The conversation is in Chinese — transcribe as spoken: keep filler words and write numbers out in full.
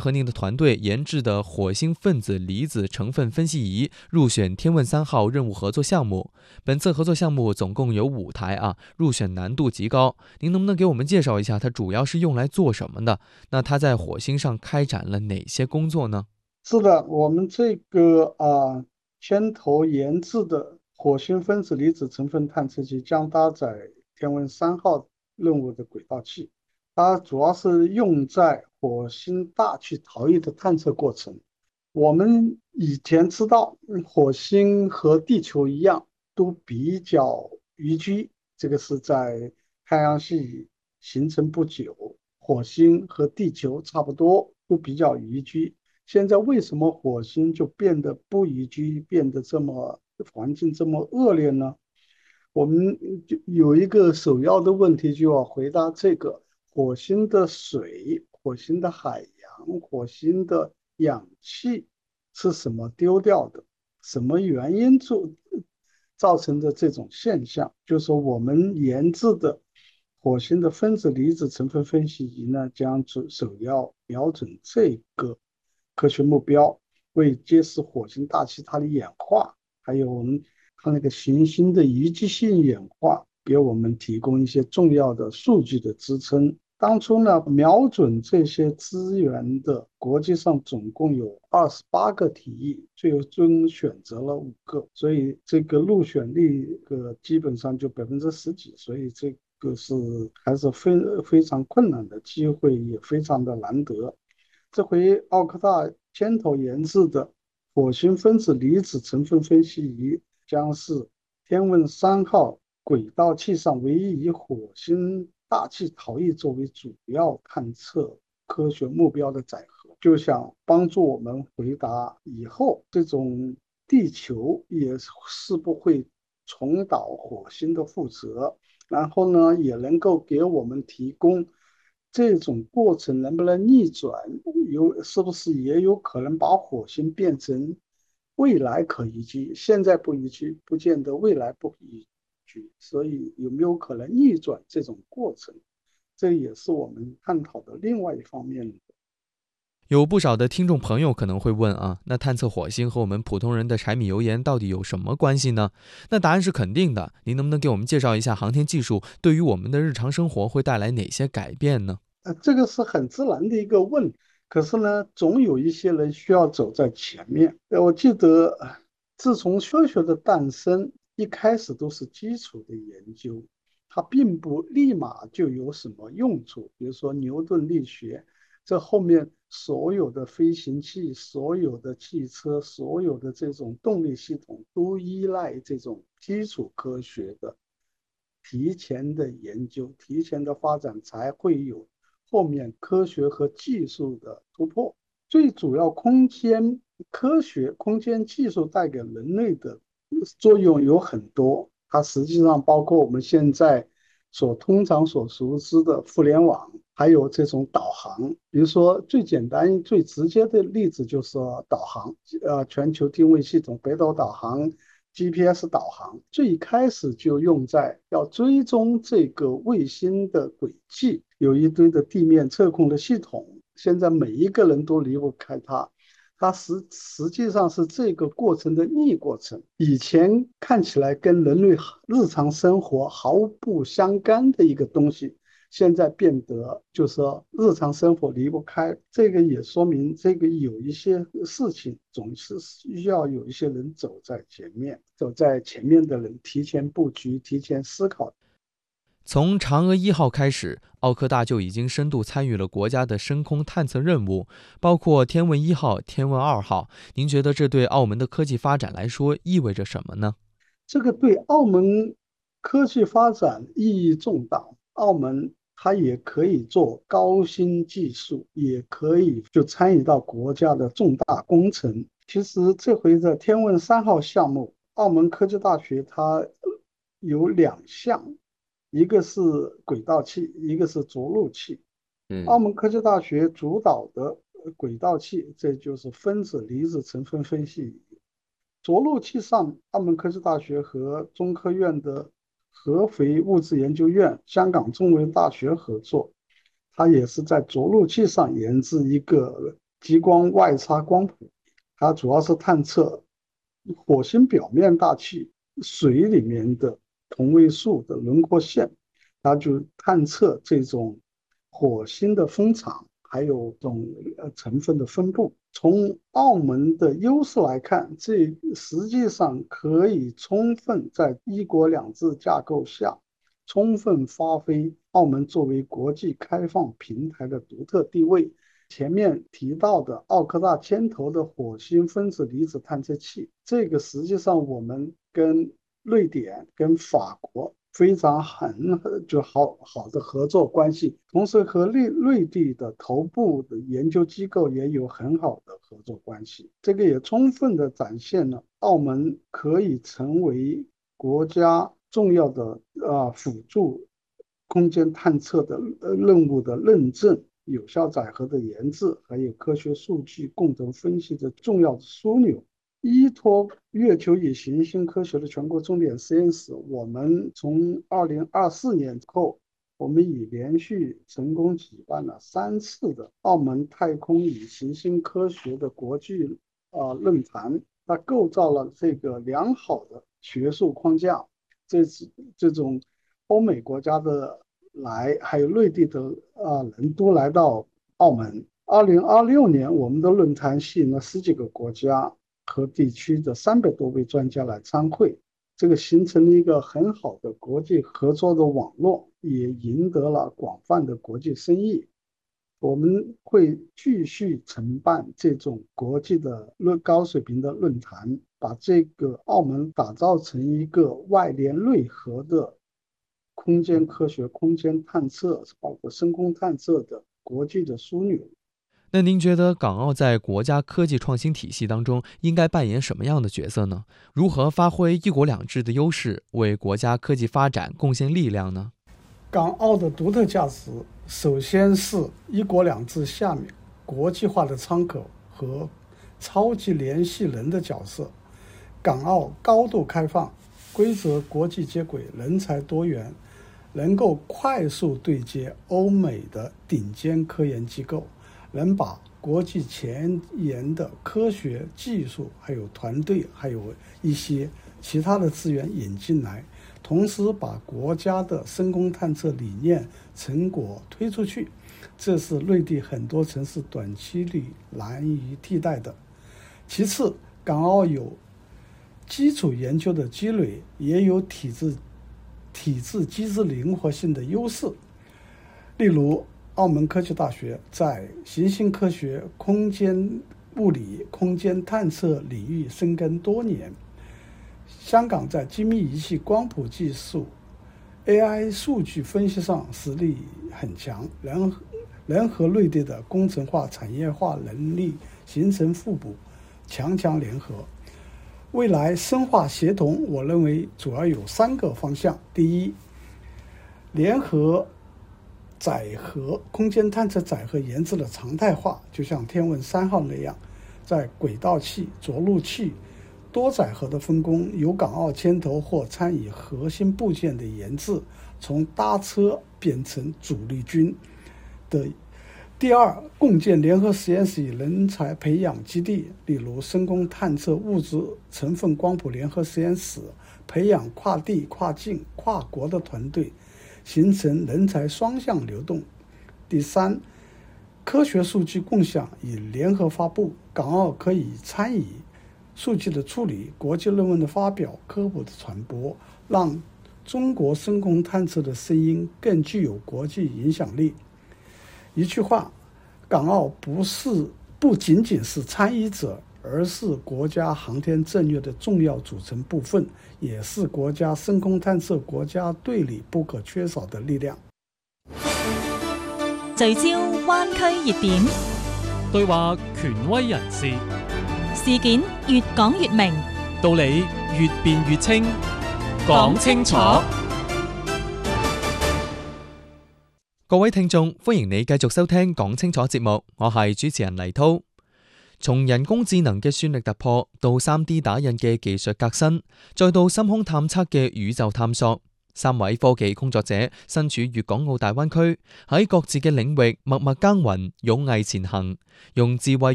和您的团队研制的火星分子离子成分分析仪入选天问三号任务合作项目。本次合作项目总共有五台啊，入选难度极高。您能不能给我们介绍一下它主要是用来做什么的？那它在火星上开展了哪些工作呢？ 是的，我们这个啊牵头研制的火星分子离子成分探测器将搭载天问三号任务的轨道器，它主要是用在火星大气逃逸的探测过程。我们以前知道，嗯火星和地球一样，都比较宜居，这个是在太阳系形成不久，火星和地球差不多，都比较宜居。现在为什么火星就变得不宜居，变得这么环境这么恶劣呢？我们就有一个首要的问题，就要回答这个：火星的水、火星的海洋、火星的氧气是什么丢掉的？什么原因造造成的这种现象？就是说，我们研制的火星的分子离子成分分析仪呢，将主首要瞄准这个科学目标，为揭示火星大气它的演化，还有我们它那个行星的宜居性演化，给我们提供一些重要的数据的支撑。当初呢，瞄准这些资源的国际上总共有二十八个提议，最终选择了五个，所以这个入选率个基本上就百分之十几，所以这个是还是非非常困难的机会，也非常的难得。这回奥科大牵头研制的火星分子离子成分分析仪，将是天问三号轨道器上唯一以火星大气逃逸作为主要探测科学目标的载荷，就想帮助我们回答以后这种地球也是不会重蹈火星的覆辙，然后呢，也能够给我们提供这种过程能不能逆转，有是不是也有可能把火星变成未来可宜居，现在不宜居，不见得未来不宜居，所以有没有可能逆转这种过程，这也是我们探讨的另外一方面。 有不少的听众朋友可能会问啊，那探测火星和我们普通人的柴米油盐到底有什么关系呢？那答案是肯定的。您能不能给我们介绍一下航天技术对于我们的日常生活会带来哪些改变呢？ 呃，这个是很自然的一个问，可是呢，总有一些人需要走在前面。呃，我记得，呃自从科学的诞生，一开始都是基础的研究，它并不立马就有什么用处。比如说牛顿力学，这后面所有的飞行器、所有的汽车、所有的这种动力系统，都依赖这种基础科学的提前的研究、提前的发展，才会有后面科学和技术的突破。最主要，空间科学、空间技术带给人类的作用有很多，它实际上包括我们现在所通常所熟知的互联网，还有这种导航。比如说最简单、最直接的例子就是导航，呃，全球定位系统、北斗导航、G P S 导航，最开始就用在要追踪这个卫星的轨迹，有一堆的地面测控的系统，现在每一个人都离不开它。它实实际上是这个过程的逆过程。以前看起来跟人类日常生活毫不相干的一个东西，现在变得就是说日常生活离不开。这个也说明这个有一些事情总是需要有一些人走在前面，走在前面的人提前布局、提前思考。 从嫦娥一号开始，奥科大就已经深度参与了国家的深空探测任务，包括天问一号、天问二号。您觉得这对澳门的科技发展来说意味着什么呢？ 这个对澳门科技发展意义重大。澳门它也可以做高新技术，也可以就参与到国家的重大工程。其实这回的天问三号项目，澳门科技大学它有两项，一个是轨道器，一个是着陆器。澳嗯， 门科技大学主导的轨道器，这就是分子离子成分分析仪。着陆器上，澳门科技大学和中科院的合肥物质研究院、香港中文大学合作，它也是在着陆器上研制一个激光外差光谱，它主要是探测火星表面大气水里面的同位素的轮廓线，它就探测这种火星的风场，还有这种呃成分的分布。从澳门的优势来看，这实际上可以充分在一国两制架构下，充分发挥澳门作为国际开放平台的独特地位。前面提到的奥科大牵头的火星分子离子探测器，这个实际上我们跟瑞典、跟法国非常很就好好的合作关系，同时和瑞瑞地的头部的研究机构也有很好的合作关系。这个也充分的展现了澳门可以成为国家重要的啊辅助空间探测的任务的认证、有效载荷的研制，还有科学数据共同分析的重要的枢纽。依托月球与行星科学的全国重点实验室，我们从二零二四年后，我们已连续成功举办了三次的澳门太空与行星科学的国际啊、呃、论坛，它构造了这个良好的学术框架。这这种欧美国家的来，还有内地的啊、呃、人都来到澳门。二零二六年，我们的论坛吸引了十几个国家和地区的三百多位专家来参会，这个形成了一个很好的国际合作的网络，也赢得了广泛的国际声誉。我们会继续承办这种国际的论高水平的论坛，把这个澳门打造成一个外联内合的空间科学、空间探测，包括深空探测的国际的枢纽。 那您觉得港澳在国家科技创新体系当中应该扮演什么样的角色呢？如何发挥一国两制的优势，为国家科技发展贡献力量呢？ 港澳的独特价值，首先是一国两制下面国际化的窗口和超级联系人的角色。港澳高度开放，规则国际接轨，人才多元，能够快速对接欧美的顶尖科研机构，能把国际前沿的科学技术还有团队还有一些其他的资源引进来，同时把国家的深空探测理念成果推出去，这是内地很多城市短期里难以替代的。其次，港澳有基础研究的积累，也有体制体制机制灵活性的优势。例如澳门科技大学在行星科学、空间物理、空间探测领域深耕多年。香港在精密仪器光谱技术、A I 数据分析上实力很强，能能和内地的工程化、产业化能力形成互补，强强联合。未来深化协同，我认为主要有三个方向。第一，联合载荷空间探测载荷研制的常态化，就像天问三号那样，在轨道器、着陆器、多载荷的分工由港澳牵头或参与核心部件的研制，从搭车变成主力军的。第二，共建联合实验室与人才培养基地，例如深空探测物质成分光谱联合实验室，培养跨地、跨境、跨国的团队，形成人才双向流动。第三，科学数据共享与联合发布，港澳可以参与数据的处理、国际论文的发表、科普的传播，让中国深空探测的声音更具有国际影响力。一句话，港澳不是不仅仅是参与者，而是国家航天战略的重要组成部分，也是国家深空探測國家隊裏不可缺少的力量。 聚焦灣區熱點， 對話權威人士， 事件越講越明， 道理越辯越清，講清楚。 各位聽眾，歡迎你繼續收聽講清楚節目，我係主持人黎濤。從人工智能嘅算力突破，到 三 D 打印嘅技術革新，再到深空探測嘅宇宙探索， 三位科技工作者身處粵港澳大灣區，喺各自嘅領域默默耕耘，勇毅前行，用智慧